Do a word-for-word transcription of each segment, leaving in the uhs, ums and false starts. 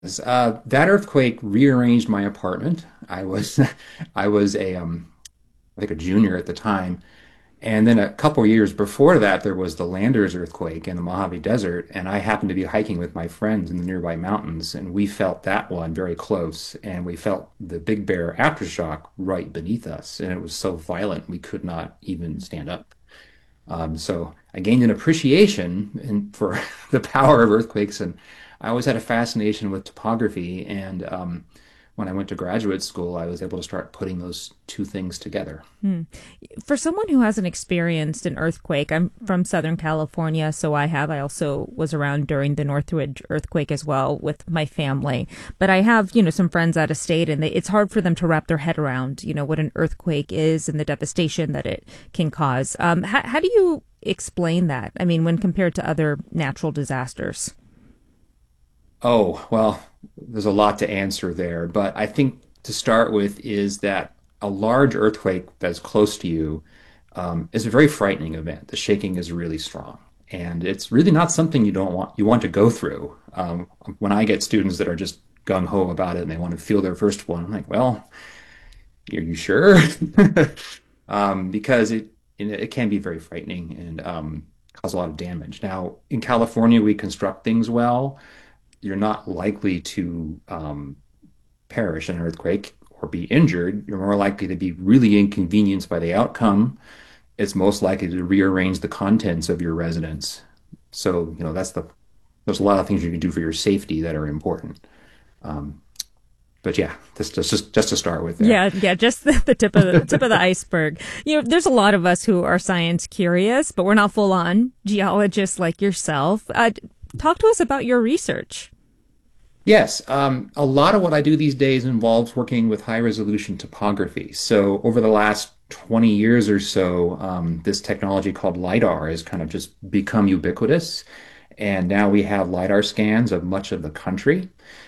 Uh, that earthquake rearranged my apartment. I was I was a um I think a junior at the time. And then a couple years before that, there was the Landers earthquake in the Mojave Desert, and I happened to be hiking with my friends in the nearby mountains, and we felt that one very close, and we felt the Big Bear aftershock right beneath us, and it was so violent we could not even stand up. Um, so I gained an appreciation in, for the power of earthquakes, and I always had a fascination with topography. And um, when I went to graduate school, I was able to start putting those two things together. Hmm. For someone who hasn't experienced an earthquake, I'm from Southern California, so I have. I also was around during the Northridge earthquake as well with my family. But I have, you know, some friends out of state, and they, it's hard for them to wrap their head around, you know, what an earthquake is and the devastation that it can cause. Um, how, how do you explain that? I mean, when compared to other natural disasters? Oh, well, there's a lot to answer there, but I think to start with is that a large earthquake that's close to you um, is a very frightening event. The shaking is really strong, and it's really not something you don't want you want to go through. Um, when I get students that are just gung ho about it and they want to feel their first one, I'm like, well, are you sure? Um, because it it can be very frightening and um, cause a lot of damage. Now, in California, we construct things well. You're not likely to um, perish in an earthquake or be injured. You're more likely to be really inconvenienced by the outcome. It's most likely to rearrange the contents of your residence. So, you know, that's the, there's a lot of things you can do for your safety that are important. Um, but yeah, just, just, just, just to start with there. Yeah, yeah, just the, the tip of the tip of the iceberg. You know, there's a lot of us who are science curious, but we're not full on geologists like yourself. Uh, talk to us about your research. Yes, um, a lot of what I do these days involves working with high resolution topography. So over the last twenty years or so, um, this technology called LiDAR has kind of just become ubiquitous. And now we have LiDAR scans of much of the country.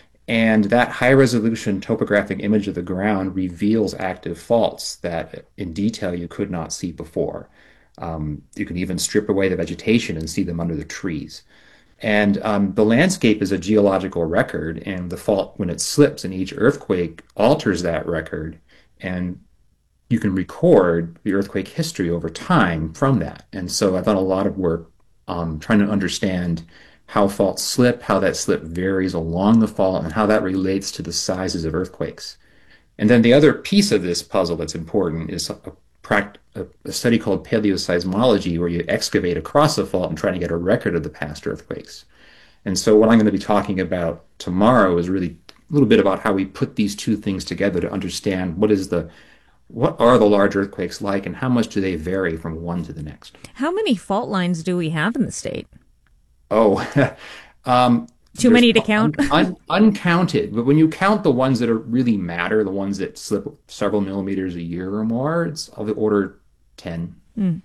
And that high resolution topographic image of the ground reveals active faults that in detail you could not see before. Um, you can even strip away the vegetation and see them under the trees. And um, the landscape is a geological record, and the fault, when it slips in each earthquake, alters that record. And you can record the earthquake history over time from that. And so I've done a lot of work um, trying to understand how faults slip, how that slip varies along the fault, and how that relates to the sizes of earthquakes. And then the other piece of this puzzle that's important is a, pract- a, a study called paleoseismology, where you excavate across the fault and try to get a record of the past earthquakes. And so what I'm going to be talking about tomorrow is really a little bit about how we put these two things together to understand what is the what are the large earthquakes like and how much do they vary from one to the next. How many fault lines do we have in the state? Oh, um, Too there's many to un, count? un, uncounted, but when you count the ones that are really matter, the ones that slip several millimeters a year or more, it's of the order ten. Mm.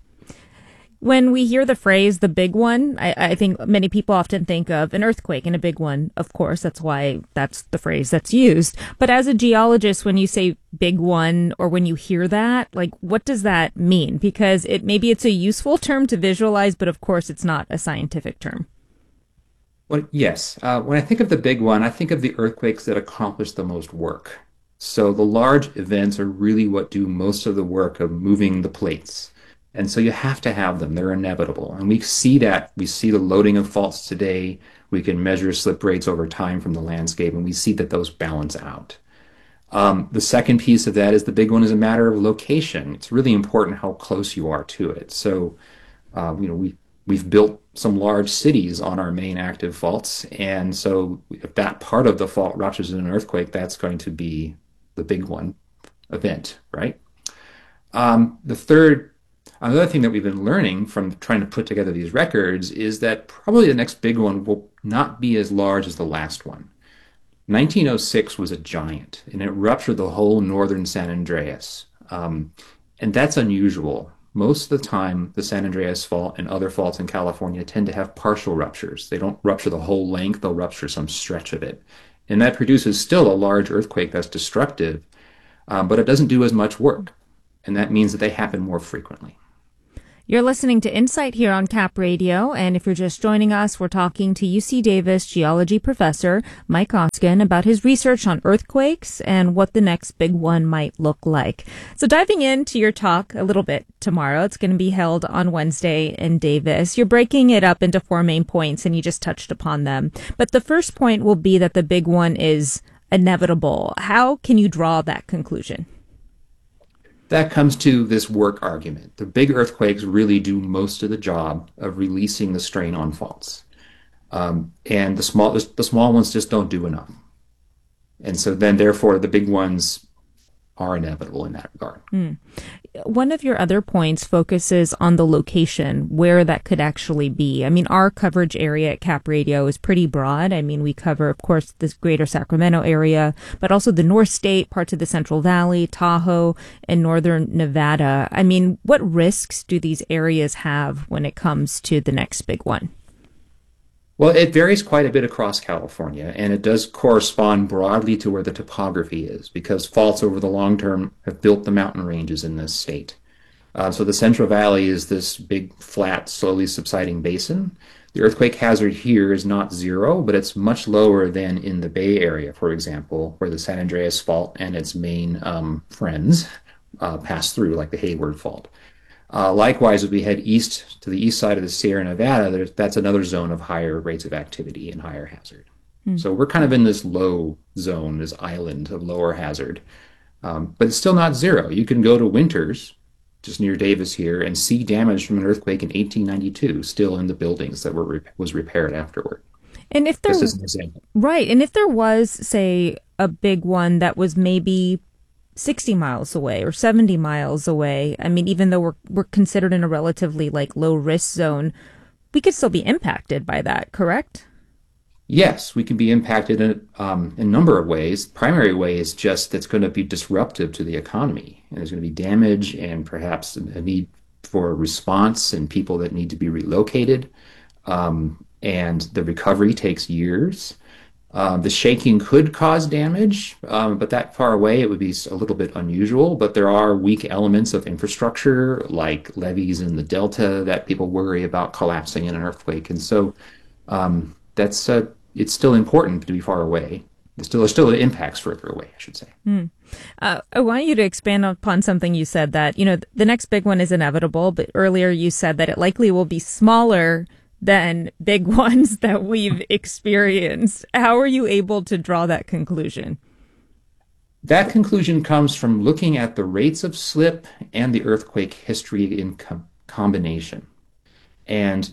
When we hear the phrase the big one, I, I think many people often think of an earthquake and a big one. Of course, that's why that's the phrase that's used. But as a geologist, when you say big one or when you hear that, like what does that mean? Because it maybe it's a useful term to visualize, but of course it's not a scientific term. Well, yes. Uh, when I think of the big one, I think of the earthquakes that accomplish the most work. So the large events are really what do most of the work of moving the plates. And so you have to have them. They're inevitable. And we see that. We see the loading of faults today. We can measure slip rates over time from the landscape, and we see that those balance out. Um, the second piece of that is the big one is a matter of location. It's really important how close you are to it. So, uh, you know, we we've built some large cities on our main active faults, and so if that part of the fault ruptures in an earthquake, that's going to be the big one event, right? Um, the third, another thing that we've been learning from trying to put together these records is that probably the next big one will not be as large as the last one. nineteen oh six was a giant, and it ruptured the whole northern San Andreas. Um, and that's unusual. Most of the time, the San Andreas fault and other faults in California tend to have partial ruptures. They don't rupture the whole length, they'll rupture some stretch of it. And that produces still a large earthquake that's destructive, um, but it doesn't do as much work. And that means that they happen more frequently. You're listening to Insight here on Cap Radio, and if you're just joining us, we're talking to U C Davis geology professor Mike Hoskin about his research on earthquakes and what the next big one might look like. So diving into your talk a little bit tomorrow, it's going to be held on Wednesday in Davis. You're breaking it up into four main points, and you just touched upon them. But the first point will be that the big one is inevitable. How can you draw that conclusion? That comes to this work argument. The big earthquakes really do most of the job of releasing the strain on faults. Um, and the small, the small ones just don't do enough. And so then, therefore, the big ones are inevitable in that regard. Mm. One of your other points focuses on the location, where that could actually be. I mean, our coverage area at Cap Radio is pretty broad. I mean, we cover, of course, this greater Sacramento area, but also the North State, parts of the Central Valley, Tahoe, and northern Nevada. I mean, what risks do these areas have when it comes to the next big one? Well, it varies quite a bit across California, and it does correspond broadly to where the topography is, because faults over the long term have built the mountain ranges in this state. Uh, so the Central Valley is this big, flat, slowly subsiding basin. The earthquake hazard here is not zero, but it's much lower than in the Bay Area, for example, where the San Andreas Fault and its main um, friends uh, pass through, like the Hayward Fault. Uh, likewise, as we head east to the east side of the Sierra Nevada, that's another zone of higher rates of activity and higher hazard. Mm. So we're kind of in this low zone, this island of lower hazard. Um, but it's still not zero. You can go to Winters, just near Davis here, and see damage from an earthquake in eighteen ninety-two still in the buildings that were re- was repaired afterward. And if there, just as an example. Right, and if there was, say, a big one that was maybe sixty miles away or seventy miles away, I mean, even though we're we're considered in a relatively like low risk zone, we could still be impacted by that, correct? Yes, we can be impacted in um, in a number of ways. Primary way is just that's going to be disruptive to the economy, and there's going to be damage and perhaps a need for a response and people that need to be relocated. Um, and the recovery takes years. Um, the shaking could cause damage, um, but that far away it would be a little bit unusual. But there are weak elements of infrastructure like levees in the delta that people worry about collapsing in an earthquake. And so um, that's uh, it's still important to be far away. There's still, there's still impacts further away, I should say. Mm. Uh, I want you to expand upon something you said that, you know, the next big one is inevitable, but earlier you said that it likely will be smaller than big ones that we've experienced. How are you able to draw that conclusion? That conclusion comes from looking at the rates of slip and the earthquake history in co- combination. And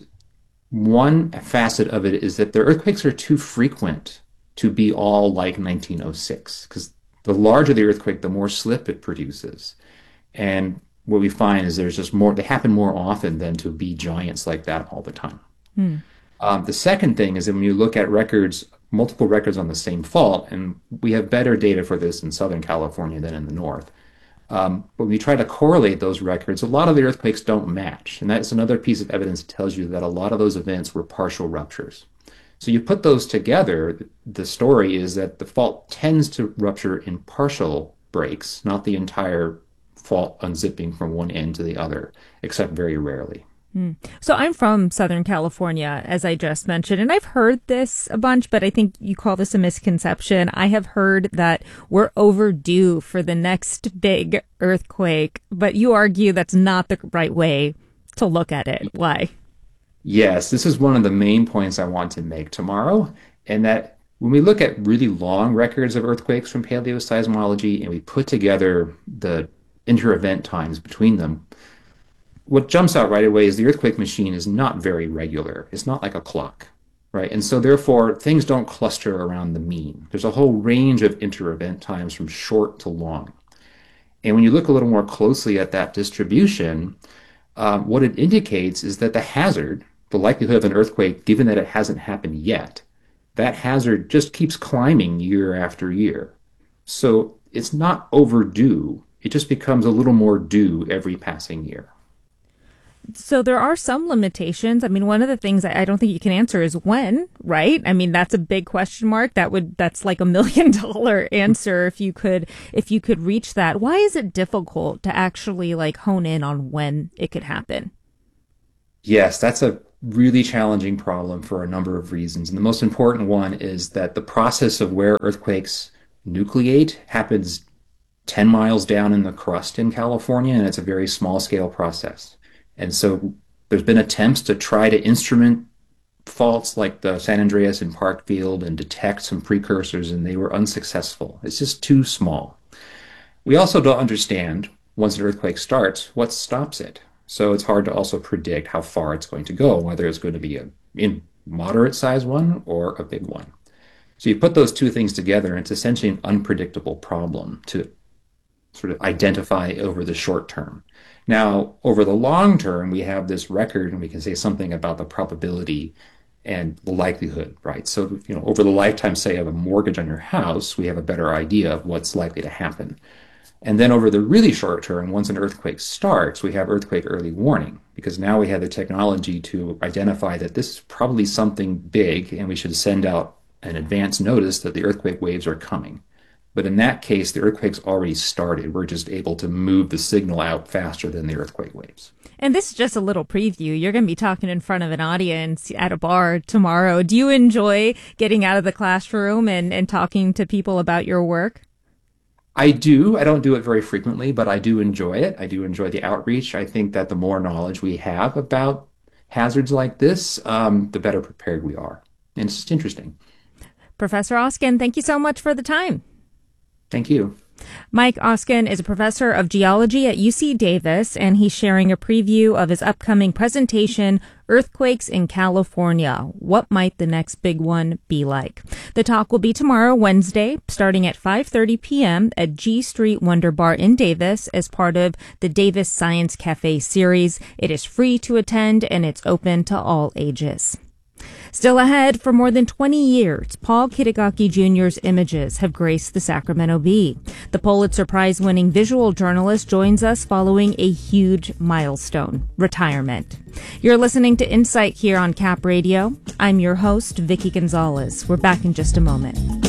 one facet of it is that the earthquakes are too frequent to be all like nineteen oh six, because the larger the earthquake, the more slip it produces. And what we find is there's just more, they happen more often than to be giants like that all the time. Hmm. Um, the second thing is that when you look at records, multiple records on the same fault, and we have better data for this in Southern California than in the North. Um, but when we try to correlate those records, a lot of the earthquakes don't match. And that's another piece of evidence that tells you that a lot of those events were partial ruptures. So you put those together, the story is that the fault tends to rupture in partial breaks, not the entire fault unzipping from one end to the other, except very rarely. Mm. So I'm from Southern California, as I just mentioned, and I've heard this a bunch, but I think you call this a misconception. I have heard that we're overdue for the next big earthquake, but you argue that's not the right way to look at it. Why? Yes, this is one of the main points I want to make tomorrow, and that when we look at really long records of earthquakes from paleoseismology and we put together the inter-event times between them, what jumps out right away is the earthquake machine is not very regular. It's not like a clock, right? And so therefore, things don't cluster around the mean. There's a whole range of inter-event times from short to long. And when you look a little more closely at that distribution, um, what it indicates is that the hazard, the likelihood of an earthquake, given that it hasn't happened yet, that hazard just keeps climbing year after year. So it's not overdue. It just becomes a little more due every passing year. So there are some limitations. I mean, one of the things I don't think you can answer is when, right? I mean, that's a big question mark. That would, that's like a million dollar answer if you could, if you could reach that. Why is it difficult to actually like hone in on when it could happen? Yes, that's a really challenging problem for a number of reasons. And the most important one is that the process of where earthquakes nucleate happens ten miles down in the crust in California, and it's a very small scale process. And so there's been attempts to try to instrument faults like the San Andreas and Parkfield and detect some precursors, and they were unsuccessful. It's just too small. We also don't understand, once an earthquake starts, what stops it. So it's hard to also predict how far it's going to go, whether it's going to be a in moderate size one or a big one. So you put those two things together, and it's essentially an unpredictable problem to sort of identify over the short term. Now, over the long term, we have this record, and we can say something about the probability and the likelihood, right? So, you know, over the lifetime, say, of a mortgage on your house, we have a better idea of what's likely to happen. And then over the really short term, once an earthquake starts, we have earthquake early warning, because now we have the technology to identify that this is probably something big, and we should send out an advance notice that the earthquake waves are coming. But in that case, the earthquake's already started. We're just able to move the signal out faster than the earthquake waves. And this is just a little preview. You're going to be talking in front of an audience at a bar tomorrow. Do you enjoy getting out of the classroom and, and talking to people about your work? I do. I don't do it very frequently, but I do enjoy it. I do enjoy the outreach. I think that the more knowledge we have about hazards like this, um, the better prepared we are. And it's just interesting. Professor Oskin, thank you so much for the time. Thank you. Mike Oskin is a professor of geology at U C Davis, and he's sharing a preview of his upcoming presentation, Earthquakes in California. What might the next big one be like? The talk will be tomorrow, Wednesday, starting at five thirty p.m. at G Street Wonder Bar in Davis as part of the Davis Science Cafe series. It is free to attend, and it's open to all ages. Still ahead, for more than twenty years, Paul Kitagaki Junior's images have graced the Sacramento Bee. The Pulitzer Prize-winning visual journalist joins us following a huge milestone, retirement. You're listening to Insight here on Cap Radio. I'm your host, Vicky Gonzalez. We're back in just a moment.